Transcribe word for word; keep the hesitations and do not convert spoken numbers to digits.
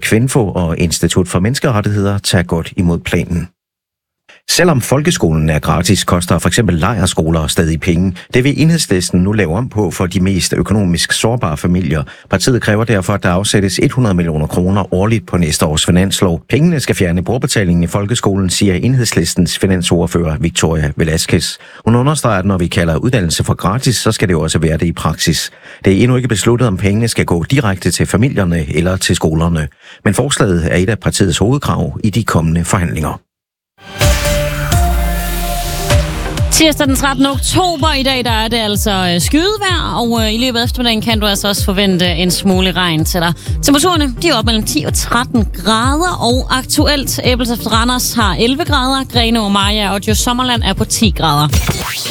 Kvinfo og Institut for Menneskerettigheder tager godt imod planen. Selvom folkeskolen er gratis, koster for eksempel lejrskoler stadig penge. Det vil Enhedslisten nu lave om på for de mest økonomisk sårbare familier. Partiet kræver derfor, at der afsættes hundrede millioner kroner årligt på næste års finanslov. Pengene skal fjerne brugerbetalingen i folkeskolen, siger Enhedslistens finansordfører Victoria Velasquez. Hun understreger, at når vi kalder uddannelse for gratis, så skal det jo også være det i praksis. Det er endnu ikke besluttet, om pengene skal gå direkte til familierne eller til skolerne. Men forslaget er et af partiets hovedkrav i de kommende forhandlinger. Tirsdag den trettende oktober i dag, der er det altså skydevejr, og i løbet af eftermiddagen kan du altså også forvente en smule regn til dig. Temperaturerne, de er op mellem ti og tretten grader, og aktuelt Ebeltoft Randers har elleve grader, Grenaa, Mariager og Djursland Sommerland er på ti grader.